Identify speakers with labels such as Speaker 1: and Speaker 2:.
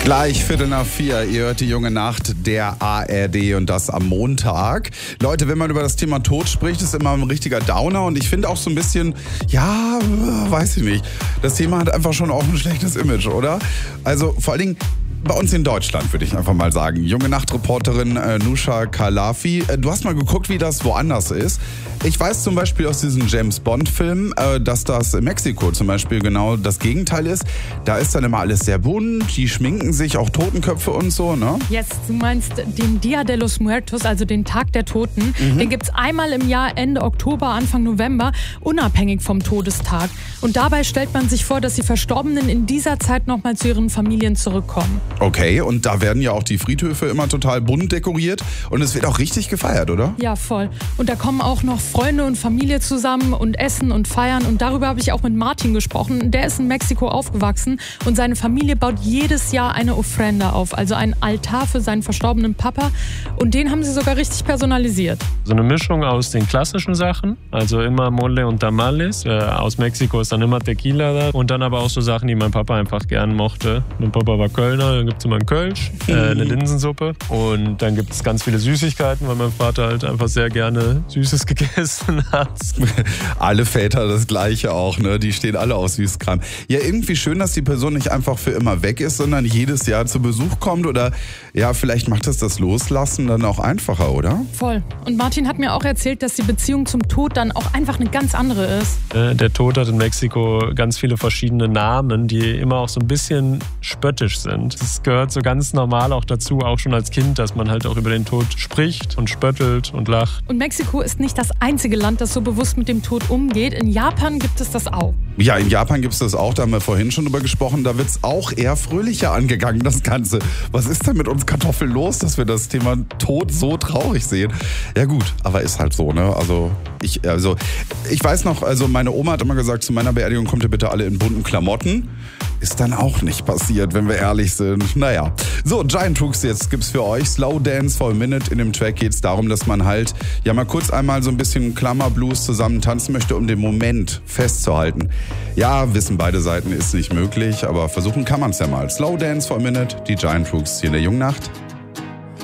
Speaker 1: Gleich 3:45, ihr hört die junge Nacht der ARD und das am Montag. Leute, wenn man über das Thema Tod spricht, ist immer ein richtiger Downer und ich finde auch so ein bisschen, ja, weiß ich nicht, das Thema hat einfach schon auch ein schlechtes Image, oder? Also vor allen Dingen bei uns in Deutschland, würde ich einfach mal sagen. Junge Nachtreporterin Nusha Kalafi, du hast mal geguckt, wie das woanders ist. Ich weiß zum Beispiel aus diesen James-Bond-Filmen, dass das in Mexiko zum Beispiel genau das Gegenteil ist. Da ist dann immer alles sehr bunt, die schminken sich, auch Totenköpfe und so, ne?
Speaker 2: Yes, du meinst den Dia de los Muertos, also den Tag der Toten. Den gibt's einmal im Jahr, Ende Oktober, Anfang November, unabhängig vom Todestag. Und dabei stellt man sich vor, dass die Verstorbenen in dieser Zeit nochmal zu ihren Familien zurückkommen.
Speaker 1: Okay, und da werden ja auch die Friedhöfe immer total bunt dekoriert und es wird auch richtig gefeiert, oder?
Speaker 2: Ja, voll. Und da kommen auch noch Freunde und Familie zusammen und essen und feiern. Und darüber habe ich auch mit Martin gesprochen. Der ist in Mexiko aufgewachsen und seine Familie baut jedes Jahr eine Ofrenda auf, also einen Altar für seinen verstorbenen Papa. Und den haben sie sogar richtig personalisiert.
Speaker 3: So eine Mischung aus den klassischen Sachen, also immer Mole und Tamales. Aus Mexiko ist dann immer Tequila da. Und dann aber auch so Sachen, die mein Papa einfach gern mochte. Mein Papa war Kölner, dann gibt es immer einen Kölsch, eine Linsensuppe. Und dann gibt es ganz viele Süßigkeiten, weil mein Vater halt einfach sehr gerne Süßes gegessen hat.
Speaker 1: Alle Väter das Gleiche auch, ne? Die stehen alle auf Süßkram. Ja, irgendwie schön, dass die Person nicht einfach für immer weg ist, sondern jedes Jahr zu Besuch kommt. Oder ja, vielleicht macht es das Loslassen dann auch einfacher, oder?
Speaker 2: Voll. Und Martin hat mir auch erzählt, dass die Beziehung zum Tod dann auch einfach eine ganz andere ist.
Speaker 3: Der Tod hat in Mexiko ganz viele verschiedene Namen, die immer auch so ein bisschen spöttisch sind. Es gehört so ganz normal auch dazu, auch schon als Kind, dass man halt auch über den Tod spricht und spöttelt und lacht.
Speaker 2: Und Mexiko ist nicht das einzige Land, das so bewusst mit dem Tod umgeht. In Japan gibt es das auch.
Speaker 1: Ja, in Japan gibt es das auch, da haben wir vorhin schon drüber gesprochen, da wird es auch eher fröhlicher angegangen, das Ganze. Was ist denn mit uns Kartoffeln los, dass wir das Thema Tod so traurig sehen? Ja gut, aber ist halt so, ne? Also ich weiß noch, also meine Oma hat immer gesagt, zu meiner Beerdigung kommt ihr bitte alle in bunten Klamotten. Ist dann auch nicht passiert, wenn wir ehrlich sind. Naja. So, Giant Rooks, jetzt gibt's für euch Slow Dance for a Minute. In dem Track geht's darum, dass man halt ja mal kurz einmal so ein bisschen Klammerblues zusammen tanzen möchte, um den Moment festzuhalten. Ja, wissen beide Seiten, ist nicht möglich, aber versuchen kann man's ja mal. Slow Dance for a Minute, die Giant Rooks hier in der Jungnacht.